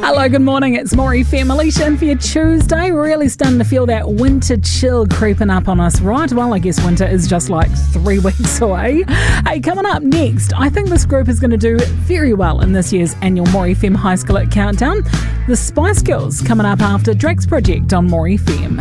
Hello, good morning. It's Maury Fem. Alicia in for your Tuesday. We're really starting to feel that winter chill creeping up on us, right? Well, I guess winter is just like 3 weeks away. Hey, coming up next, I think this group is going to do very well in this year's annual Maury Fem High School Countdown. The Spice Girls coming up after Drake's Project on Maury Fem.